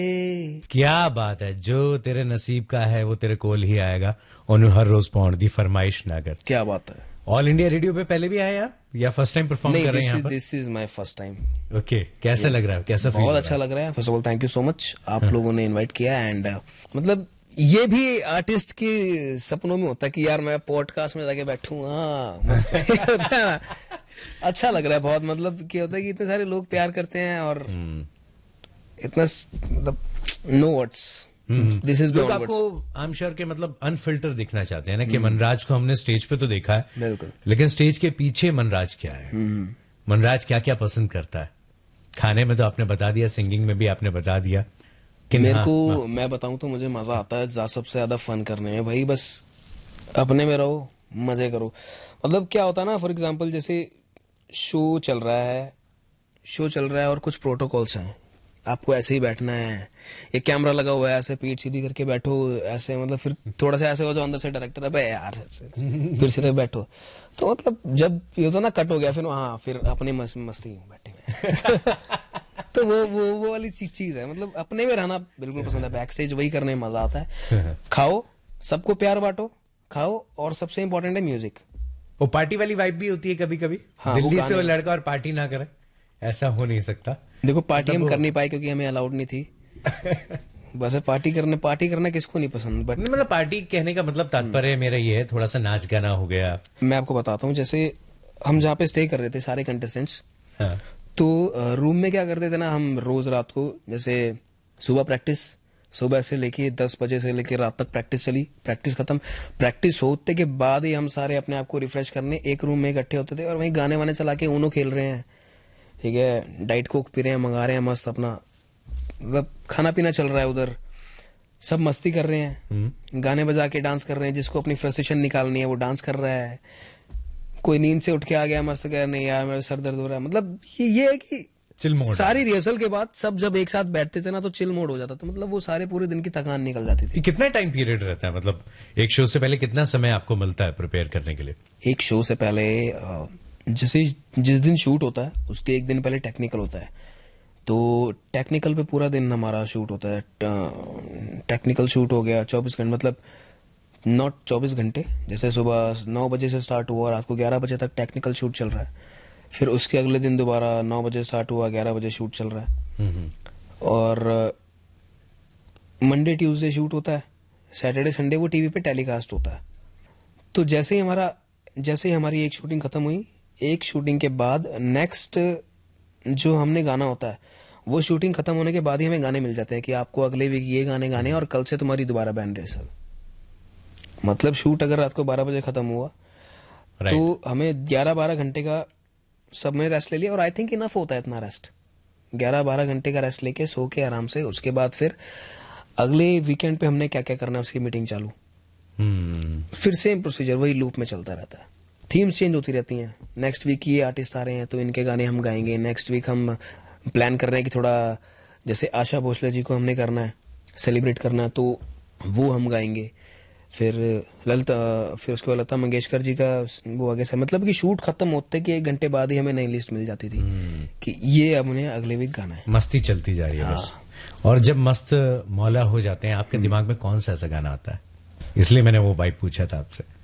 क्या बात है, जो तेरे नसीब का है वो तेरे कोल ही आएगा। और हर रोज पाउंड दी फरमाइश ना कर। क्या बात है। ऑल इंडिया रेडियो पे पहले भी आए आप या फर्स्ट टाइम परफॉर्म कर रहे हैं यहाँ पर? This is my first time. Okay, कैसा लग रहा है, कैसा फील? बहुत अच्छा लग रहा है। First of all thank you so much, आप लोगों ने इनवाइट किया। एंड मतलब ये भी आर्टिस्ट के सपनों में होता है कि यार मैं पॉडकास्ट में जाके बैठूं। अच्छा लग रहा है बहुत। मतलब क्या होता है कि इतने सारे लोग प्यार करते हैं और इतना मतलब नो वर्ड्स, दिस इज लोग आपको आई एम श्योर के मतलब अनफिल्टर दिखना चाहते हैं ना कि मनराज को हमने स्टेज पे तो देखा है, बिल्कुल, लेकिन स्टेज के पीछे मनराज क्या है, मनराज क्या क्या पसंद करता है। खाने में तो आपने बता दिया, सिंगिंग में भी आपने बता दिया। मेरे को मैं बताऊं तो मुझे मजा आता है सबसे ज्यादा फन करने में। भाई बस अपने में रहो, मजे करो। मतलब क्या होता है ना, फॉर एग्जांपल जैसे शो चल रहा है और कुछ प्रोटोकॉल्स हैं। आपको ऐसे ही बैठना है, एक कैमरा लगा हुआ है, ऐसे पीठ सीधी करके बैठो, ऐसे मतलब फिर थोड़ा सा ऐसे हो जाओ, अंदर से डायरेक्टर है यार ऐसे फिर सीधे बैठो। तो मतलब जब ये होता ना कट हो गया, फिर हाँ फिर अपने मस्ती बैठे हुए। तो वो वाली चीज है। मतलब अपने में रहना बिल्कुल पसंद है। बैक स्टेज वही करने में मजा आता है। खाओ, सबको प्यार बांटो, खाओ, और सबसे इम्पोर्टेंट है म्यूजिक। वो पार्टी वाली वाइब भी होती है कभी कभी। हाँ, दिल्ली से वो लड़का और पार्टी ना करे, ऐसा हो नहीं सकता। देखो पार्टी हम कर नहीं पाए क्योंकि हमें अलाउड नहीं थी। बस पार्टी करना किसको नहीं पसंद। बट मतलब पार्टी कहने का मतलब तात्पर्य मेरा ये है, थोड़ा सा नाच गाना हो गया। मैं आपको बताता हूँ, जैसे हम जहाँ पे स्टे कर रहे थे सारे कंटेस्टेंट्स, हाँ। तो रूम में क्या करते थे ना, हम रोज रात को जैसे सुबह प्रैक्टिस, सुबह से लेके 10 बजे से लेके रात तक प्रैक्टिस चली, प्रैक्टिस खत्म, प्रैक्टिस होते के बाद ही हम सारे अपने आप को रिफ्रेश करने एक रूम में इकट्ठे होते थे और वहीं गाने वाने चला के ऊनो खेल रहे हैं, ठीक है, डाइट कोक पी रहे हैं, मंगा रहे हैं मस्त अपना, मतलब खाना पीना चल रहा है उधर, सब मस्ती कर रहे हैं, गाने बजा के डांस कर रहे हैं। जिसको अपनी फ्रस्ट्रेशन निकालनी है वो डांस कर रहा है। कोई नींद से उठ के आ गया मस्त गया, नहीं यार मेरा सर दर्द हो रहा है। मतलब ये है कि चिल मोड। सारी रिहर्सल के बाद सब जब एक साथ बैठते थे ना तो चिल मोड हो जाता था। मतलब वो सारे पूरे दिन की थकान निकल जाती थी। कितना टाइम पीरियड रहता है, मतलब एक शो से पहले कितना समय आपको मिलता है प्रिपेयर करने के लिए? एक शो से पहले जैसे जिस दिन शूट होता है उसके एक दिन पहले टेक्निकल होता है, तो टेक्निकल पे पूरा दिन हमारा शूट होता है। टेक्निकल शूट हो गया 24 घंटे, मतलब नॉट 24 घंटे, जैसे सुबह 9 बजे से स्टार्ट हुआ, रात को 11 बजे तक टेक्निकल शूट चल रहा है। फिर उसके अगले दिन दोबारा 9 बजे स्टार्ट हुआ, 11 बजे शूट चल रहा है। और मंडे ट्यूसडे शूट होता है, सैटरडे संडे वो टीवी पे टेलीकास्ट होता है। तो जैसे ही हमारी एक शूटिंग खत्म हुई, एक शूटिंग के बाद नेक्स्ट जो हमने गाना होता है वो शूटिंग खत्म होने के बाद ही हमें गाने मिल जाते हैं कि आपको अगले वीक ये गाने गाने और कल से तुम्हारी दोबारा बैंड रिहर्सल। मतलब शूट अगर रात को 12 बजे खत्म हुआ तो हमें 11-12 घंटे का सब में रेस्ट ले लिया। और आई थिंक इनफ होता है इतना रेस्ट, 11-12 घंटे का रेस्ट लेके सो के आराम से। उसके बाद फिर अगले वीकेंड पे हमने क्या क्या करना है उसकी मीटिंग चालू। फिर सेम प्रोसीजर वही लूप में चलता रहता है। थीम्स चेंज होती रहती हैं। नेक्स्ट वीक ये आर्टिस्ट आ रहे हैं तो इनके गाने हम गाएंगे। नेक्स्ट वीक हम प्लान कर रहे हैं कि थोड़ा जैसे आशा भोसले जी को हमने करना है, सेलिब्रेट करना है, तो वो हम गाएंगे। फिर फिर उसके बाद लता मंगेशकर जी का वो आगे से, मतलब कि शूट खत्म होते के 1 घंटे बाद ही हमें नई लिस्ट मिल जाती थी कि ये अब उन्हें अगले वीक गाना है। मस्ती चलती जा रही है बस। और जब मस्त मौला हो जाते हैं आपके दिमाग में कौन सा ऐसा गाना आता है? इसलिए मैंने वो वाइब पूछा था आपसे।